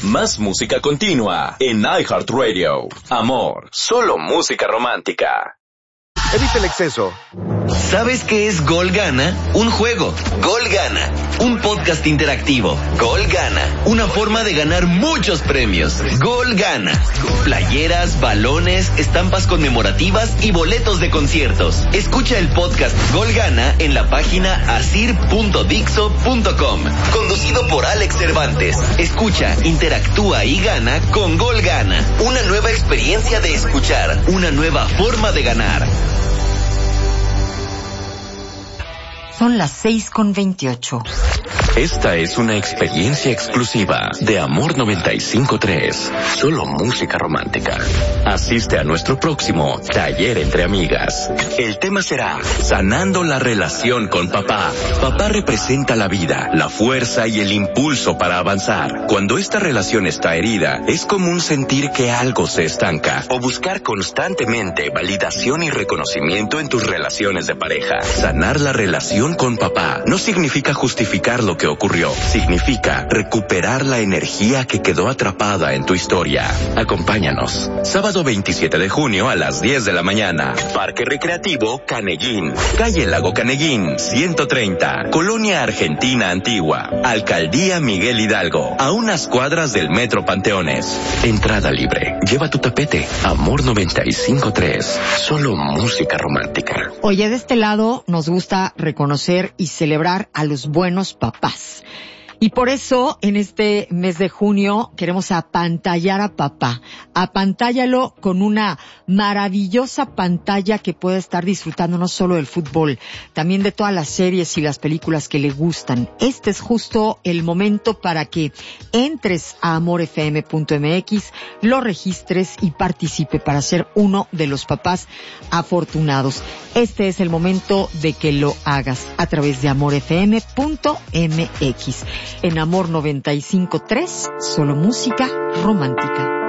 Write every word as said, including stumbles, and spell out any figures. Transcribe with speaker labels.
Speaker 1: Más música continua en iHeartRadio. Amor, solo música romántica.
Speaker 2: Evita el exceso.
Speaker 3: ¿Sabes qué es Gol Gana? Un juego. Gol Gana. Un podcast interactivo. Gol Gana. Una forma de ganar muchos premios. Gol Gana. Playeras, balones, estampas conmemorativas y boletos de conciertos. Escucha el podcast Gol Gana en la página asir punto dixo punto com. Conducido por Alex Cervantes. Escucha, interactúa y gana con Gol Gana. Una nueva experiencia de escuchar. Una nueva forma de ganar.
Speaker 4: Son las seis con veintiocho.
Speaker 1: Esta es una experiencia exclusiva de Amor noventa y cinco punto tres. Solo música romántica. Asiste a nuestro próximo taller entre amigas. El tema será sanando la relación con papá. Papá representa la vida, la fuerza y el impulso para avanzar. Cuando esta relación está herida, es común sentir que algo se estanca o buscar constantemente validación y reconocimiento en tus relaciones de pareja. Sanar la relación con papá no significa justificar lo que ocurrió, significa recuperar la energía que quedó atrapada en tu historia. Acompáñanos. Sábado veintisiete de junio a las diez de la mañana. Parque Recreativo Caneguín. Calle Lago Caneguín, ciento treinta. Colonia Argentina Antigua. Alcaldía Miguel Hidalgo. A unas cuadras del Metro Panteones. Entrada libre. Lleva tu tapete. Amor noventa y cinco punto tres. Solo música romántica.
Speaker 4: Oye, de este lado nos gusta reconocer y celebrar a los buenos papás. Y por eso, en este mes de junio, queremos apantallar a papá. Apantállalo con una maravillosa pantalla que pueda estar disfrutando no solo del fútbol, también de todas las series y las películas que le gustan. Este es justo el momento para que entres a amor f m punto m x, lo registres y participe para ser uno de los papás afortunados. Este es el momento de que lo hagas a través de amor f m punto m x. En Amor noventa y cinco punto tres, solo música romántica.